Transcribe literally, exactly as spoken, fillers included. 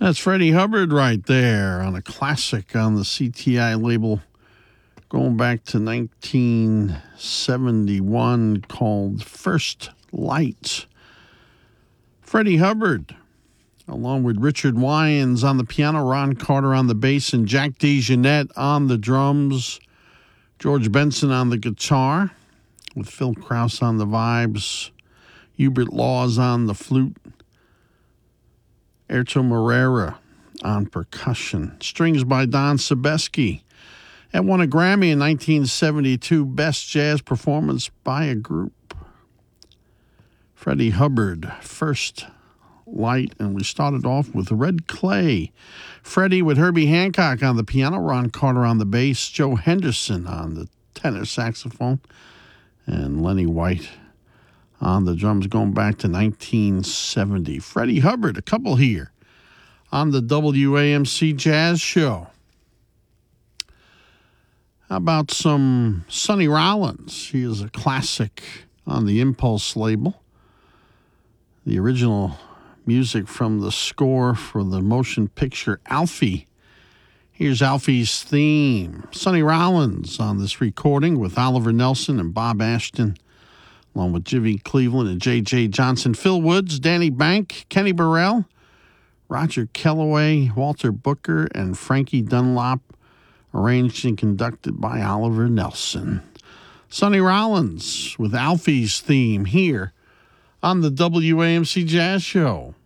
That's Freddie Hubbard right there on a classic on the C T I label going back to nineteen seventy-one called First Light. Freddie Hubbard, along with Richard Wyans on the piano, Ron Carter on the bass, and Jack DeJohnette on the drums, George Benson on the guitar, with Phil Krause on the vibes, Hubert Laws on the flute, Erto Moreira on percussion. Strings by Don Sebesky. And won a Grammy in nineteen seventy-two, Best Jazz Performance by a Group. Freddie Hubbard, First Light. And we started off with Red Clay. Freddie with Herbie Hancock on the piano, Ron Carter on the bass, Joe Henderson on the tenor saxophone, and Lenny White on the drums going back to nineteen seventy. Freddie Hubbard, a couple here on the W A M C Jazz Show. How about some Sonny Rollins? He is a classic on the Impulse label. The original music from the score for the motion picture Alfie. Here's Alfie's theme. Sonny Rollins on this recording with Oliver Nelson and Bob Ashton, along with Jimmy Cleveland and J J Johnson, Phil Woods, Danny Bank, Kenny Burrell, Roger Kellaway, Walter Booker, and Frankie Dunlop, arranged and conducted by Oliver Nelson. Sonny Rollins with Alfie's theme here on the W A M C Jazz Show.